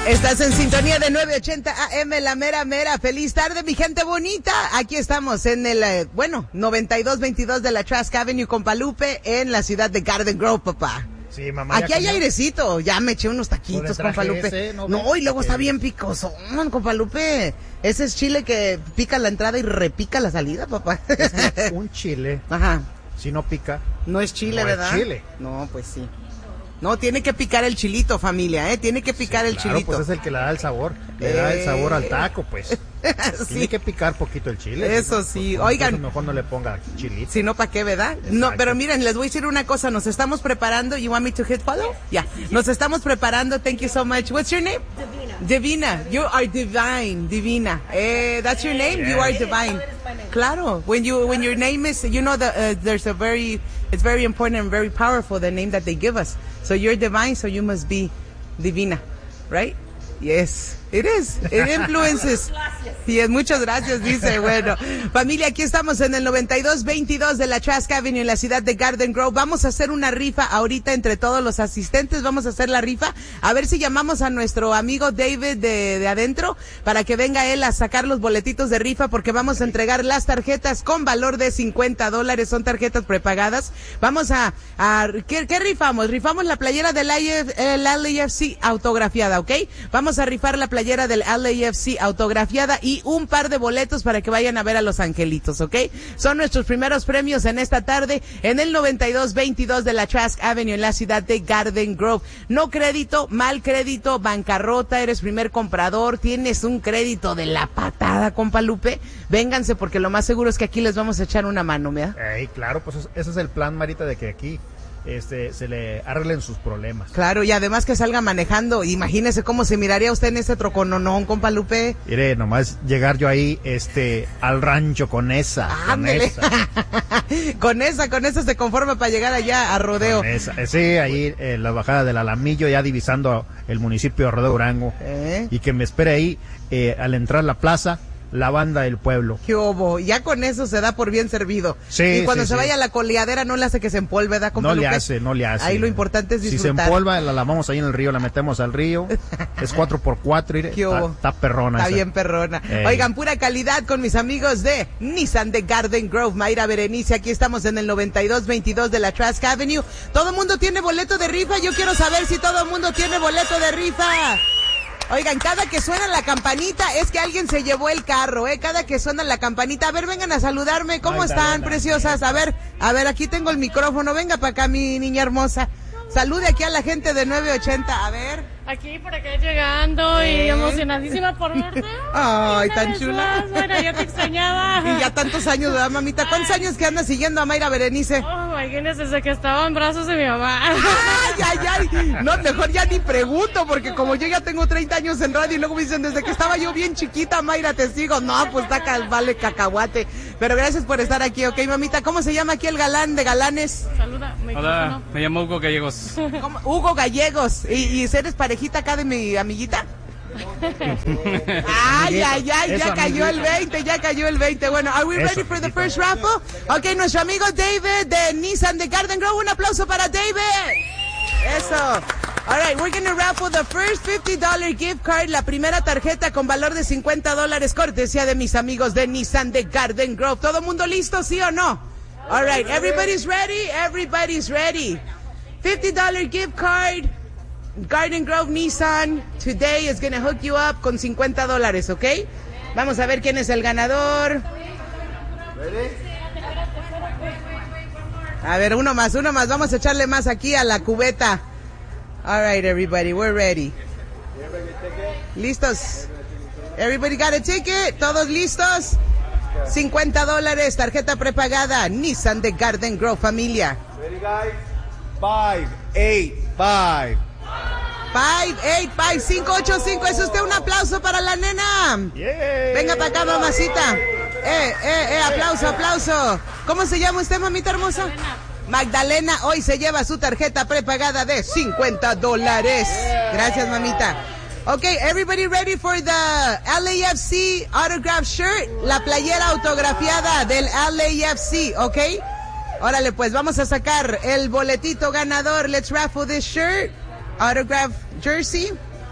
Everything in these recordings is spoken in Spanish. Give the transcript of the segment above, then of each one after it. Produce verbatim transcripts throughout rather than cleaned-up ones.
Estás en sintonía de nueve ochenta A M, la mera mera. Feliz tarde, mi gente bonita. Aquí estamos en el, eh, bueno, noventa y dos veintidós de la Trask Avenue con Palupe en la ciudad de Garden Grove, papá. Sí, mamá. Aquí hay airecito. Ya me eché unos taquitos con Palupe. Ese, no, no y luego está bien picoso, con Palupe. Ese es chile que pica la entrada y repica la salida, papá. Es un chile. Ajá. Si no pica. No es chile, no ¿verdad? Es chile. No, pues sí. No, tiene que picar el chilito, familia, ¿eh? Tiene que picar sí, el claro, chilito. Pues es el que le da el sabor. Le eh... da el sabor al taco, pues. Sí. Tiene que picar poquito el chile. Eso ¿no? sí. Pues, Oigan. Eso mejor no le ponga chilito. Si no, ¿para qué, verdad? Exacto. No, pero miren, les voy a decir una cosa. Nos estamos preparando. You want me to hit follow? Yeah. Nos estamos preparando. Thank you so much. What's your name? Divina. Divina. You are divine. Divina. Eh, that's your name? Yeah. You are divine. Claro. When you, when your name is, you know, the, uh, there's a very, it's very important and very powerful, the name that they give us. So you're divine, so you must be divina, right? Yes, it is. It influences. Yes, muchas gracias, dice. Bueno, familia, aquí estamos en el noventa y dos veintidós de la Trask Avenue en la ciudad de Garden Grove. Vamos a hacer una rifa ahorita entre todos los asistentes. Vamos a hacer la rifa. A ver si llamamos a nuestro amigo David de, de adentro para que venga él a sacar los boletitos de rifa, porque vamos a entregar las tarjetas con valor de cincuenta dólares. Son tarjetas prepagadas. Vamos a, a ¿qué, qué rifamos? Rifamos la playera del L A F C autografiada, ¿ok? Vamos a rifar la playera del L A F C autografiada y un par de boletos para que vayan a ver a los angelitos, ¿ok? Son nuestros primeros premios en esta tarde en el noventa y dos veintidós de la Trask Avenue en la ciudad de Garden Grove. No crédito, mal crédito, bancarrota, eres primer comprador, tienes un crédito de la patada, compa Lupe. Vénganse, porque lo más seguro es que aquí les vamos a echar una mano, ¿verdad? Ey, claro, pues ese es el plan, Marita, de que aquí este se le arreglen sus problemas. Claro, y además que salga manejando. Imagínese cómo se miraría usted en ese trocononón, compa Lupe. Mire, nomás llegar yo ahí este al rancho con esa, con esa. con esa, con esa se conforma para llegar allá a Rodeo. Con esa. Sí, ahí en la bajada del Alamillo, ya divisando el municipio de Rodeo Durango. ¿Eh? Y que me espere ahí eh, al entrar a la plaza, la banda del pueblo. ¿Qué hubo? Ya con eso se da por bien servido. Sí, y cuando sí, se sí. vaya a la coleadera no le hace que se empolve, ¿da, compa No Lupe? le hace, no le hace. Ahí lo importante es disfrutar. Si se empolva, la lavamos ahí en el río, la metemos al río. Es cuatro por cuatro, y ¿Qué hubo? Está, está perrona. Está esa. bien perrona. Ey. Oigan, pura calidad con mis amigos de Nissan de Garden Grove. Mayra Berenice, aquí estamos en el noventa y dos veintidós de la Trask Avenue. ¿Todo el mundo tiene boleto de rifa? Yo quiero saber si todo el mundo tiene boleto de rifa. Oigan, cada que suena la campanita es que alguien se llevó el carro, ¿eh? Cada que suena la campanita, a ver, vengan a saludarme. ¿Cómo están, preciosas? A ver, a ver, aquí tengo el micrófono. Venga para acá, mi niña hermosa. Salude aquí a la gente de nueve ochenta, a ver. Aquí, por acá llegando ¿Eh? y emocionadísima por verte. Ay, tan chula. Más, bueno, yo te extrañaba. Y ya tantos años, ¿verdad, mamita? ¿Cuántos años que andas siguiendo a Mayra Berenice? Oh, imagínese, desde que estaba en brazos de mi mamá. Ay, ay, ay. No, mejor ya ni pregunto, porque como yo ya tengo treinta años en radio y luego me dicen, desde que estaba yo bien chiquita, Mayra, te sigo. No, pues está vale cacahuate. Pero gracias por estar aquí, ¿ok, mamita? ¿Cómo se llama aquí el galán de galanes? Saluda. Hola, me llamo Hugo Gallegos. ¿Cómo? Hugo Gallegos. ¿Y, y eres parejita acá de mi amiguita? Ay, ay, ay, ya cayó el veinte, ya cayó el veinte. Bueno, are we ready for the first raffle? Ok, nuestro amigo David de Nissan de Garden Grove. Un aplauso para David. Eso. All right, we're going to raffle the first fifty dollar gift card, la primera tarjeta con valor de cincuenta dólares, cortesía de mis amigos de Nissan de Garden Grove. ¿Todo mundo listo, sí o no? All right, everybody's ready? Everybody's ready. fifty dollar gift card, Garden Grove Nissan, today is going to hook you up con cincuenta dólares, ¿ok? Vamos a ver quién es el ganador. A ver, uno más, uno más. Vamos a echarle más aquí a la cubeta. All right, everybody, we're ready. ¿Listos? Everybody got a ticket? ¿Todos listos? cincuenta dólares, tarjeta prepagada, Nissan de Garden Grove, familia. Ready, guys? Five, eight, five. Five, eight, five, cinco, ocho, cinco. ¿Es usted un aplauso para la nena? Yeah. Venga para acá, mamacita. Eh, eh, eh, aplauso, aplauso. ¿Cómo se llama usted, mamita hermosa? Magdalena. Hoy se lleva su tarjeta prepagada de cincuenta dólares. Gracias, mamita. Okay, everybody ready for the L A F C autograph shirt? La playera autografiada del L A F C, ¿ok? Órale, pues vamos a sacar el boletito ganador. Let's raffle this shirt. Autograph jersey.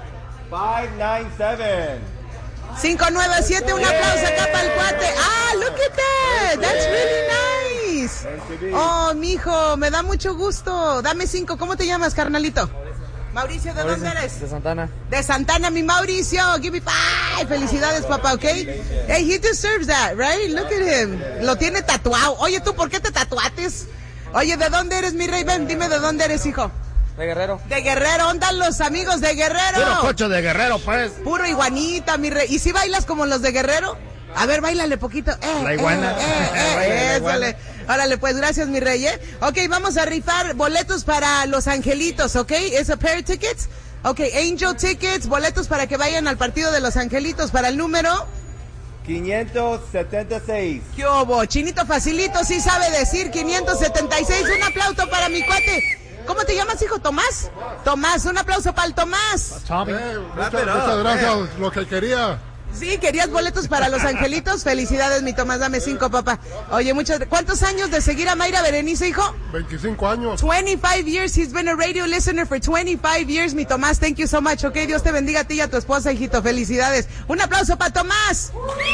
five nine seven. cinco nueve siete, un aplauso acá para el cuate. Ah, look at that. That's really nice. Oh, mijo, me da mucho gusto. Dame cinco. ¿Cómo te llamas, carnalito? Mauricio, ¿de Mauricio, dónde eres? De Santana. De Santana, mi Mauricio. Give me five. Felicidades, papá, ¿ok? Hey, he deserves that, right? Look at him. Lo tiene tatuado. Oye, ¿tú por qué te tatuates? Oye, ¿de dónde eres, mi rey? Ven, dime de dónde eres, hijo. De Guerrero. De Guerrero, ¿dónde están los amigos de Guerrero? Puro coche de Guerrero, pues. Puro iguanita, mi rey. ¿Y si bailas como los de Guerrero? A ver, bailale poquito. Eh, la iguana. Eh, eh, eh, la ésale. Órale, pues, gracias, mi rey, ¿eh? Ok, vamos a rifar boletos para Los Angelitos, ¿ok? ¿Es a pair of tickets? Ok, Angel Tickets, boletos para que vayan al partido de Los Angelitos para el número... quinientos setenta y seis. ¿Qué hubo? Chinito facilito, sí sabe decir quinientos setenta y seis. Un aplauso para mi cuate. ¿Cómo te llamas, hijo? ¿Tomás? Tomás, un aplauso para el Tomás. Tommy. Eh, muchas, muchas gracias, lo que quería. Sí, ¿querías boletos para Los Angelitos? Felicidades, mi Tomás, dame cinco, papá. Oye, muchas... ¿Cuántos años de seguir a Mayra Berenice, hijo? veinticinco años. twenty-five years, he's been a radio listener for twenty-five years, mi Tomás, thank you so much, ok, Dios te bendiga a ti y a tu esposa, hijito, felicidades. Un aplauso para Tomás.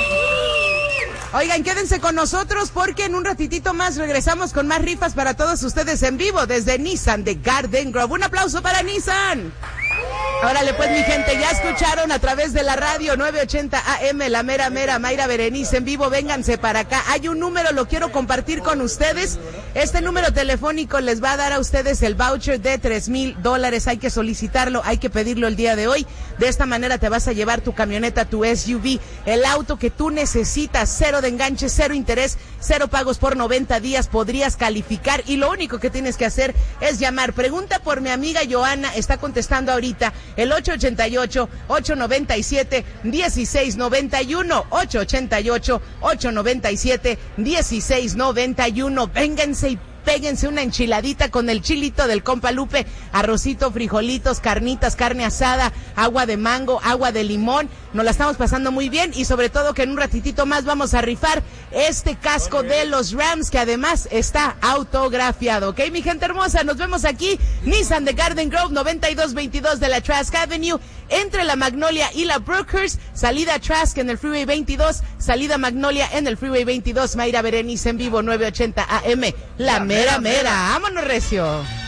Oigan, quédense con nosotros porque en un ratitito más regresamos con más rifas para todos ustedes en vivo desde Nissan de Garden Grove. Un aplauso para Nissan. Órale, pues, mi gente, ya escucharon a través de la radio nueve ochenta A M, la mera mera Mayra Berenice en vivo. Vénganse para acá. Hay un número, lo quiero compartir con ustedes. Este número telefónico les va a dar a ustedes el voucher de tres mil dólares. Hay que solicitarlo, hay que pedirlo el día de hoy. De esta manera te vas a llevar tu camioneta, tu S U V, el auto que tú necesitas. Cero de enganche, cero interés, cero pagos por noventa días. Podrías calificar y lo único que tienes que hacer es llamar. Pregunta por mi amiga Joana, está contestando ahorita. El ocho ochenta y ocho, ocho noventa y siete, dieciséis noventa y uno, ocho ochenta y ocho, ocho noventa y siete, dieciséis noventa y uno. Vénganse y péguense una enchiladita con el chilito del compa Lupe, arrocito, frijolitos, carnitas, carne asada, agua de mango, agua de limón. Nos la estamos pasando muy bien y sobre todo que en un ratitito más vamos a rifar este casco de los Rams que además está autografiado. Ok, mi gente hermosa, nos vemos aquí, Nissan de Garden Grove, noventa y dos veintidós de la Trask Avenue, entre la Magnolia y la Brookhurst, salida Trask en el Freeway veintidós, salida Magnolia en el Freeway veintidós, Mayra Berenice en vivo, nueve ochenta A M, la mera mera. Vámonos, recio.